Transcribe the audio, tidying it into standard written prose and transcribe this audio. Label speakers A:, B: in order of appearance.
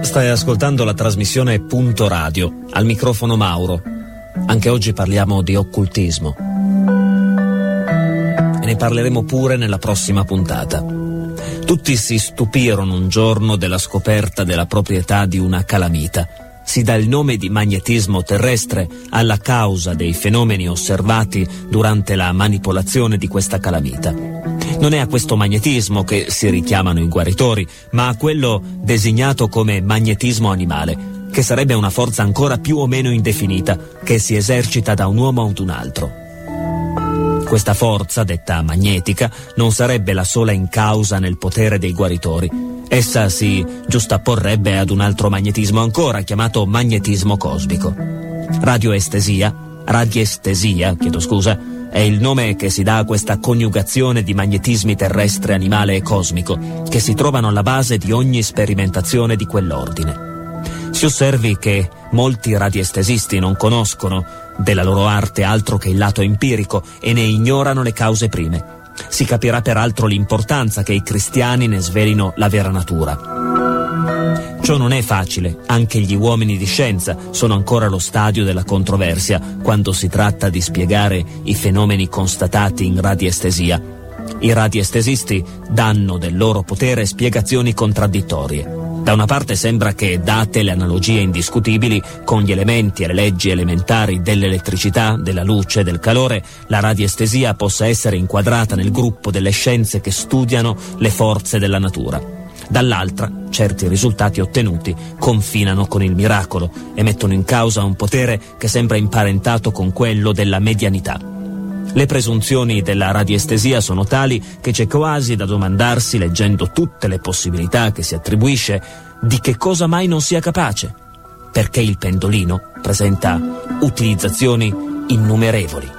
A: Stai ascoltando la trasmissione Punto Radio, al microfono Mauro. Anche oggi parliamo di occultismo. E ne parleremo pure nella prossima puntata. Tutti si stupirono un giorno della scoperta della proprietà di una calamita. Si dà il nome di magnetismo terrestre alla causa dei fenomeni osservati durante la manipolazione di questa calamita. Non è a questo magnetismo che si richiamano i guaritori, ma a quello designato come magnetismo animale, che sarebbe una forza ancora più o meno indefinita che si esercita da un uomo ad un altro. Questa forza, detta magnetica, non sarebbe la sola in causa nel potere dei guaritori. Essa si giustapporrebbe ad un altro magnetismo ancora, chiamato magnetismo cosmico. Radiestesia, è il nome che si dà a questa coniugazione di magnetismi terrestre, animale e cosmico, che si trovano alla base di ogni sperimentazione di quell'ordine. Si osservi che molti radiestesisti non conoscono della loro arte altro che il lato empirico e ne ignorano le cause prime. Si capirà peraltro l'importanza che i cristiani ne svelino la vera natura. Ciò non è facile, anche gli uomini di scienza sono ancora allo stadio della controversia quando si tratta di spiegare i fenomeni constatati in radiestesia. I radiestesisti danno del loro potere spiegazioni contraddittorie. Da una parte sembra che, date le analogie indiscutibili con gli elementi e le leggi elementari dell'elettricità, della luce, del calore, la radiestesia possa essere inquadrata nel gruppo delle scienze che studiano le forze della natura. Dall'altra, certi risultati ottenuti confinano con il miracolo e mettono in causa un potere che sembra imparentato con quello della medianità. Le presunzioni della radiestesia sono tali che c'è quasi da domandarsi, leggendo tutte le possibilità che si attribuisce, di che cosa mai non sia capace, perché il pendolino presenta utilizzazioni innumerevoli.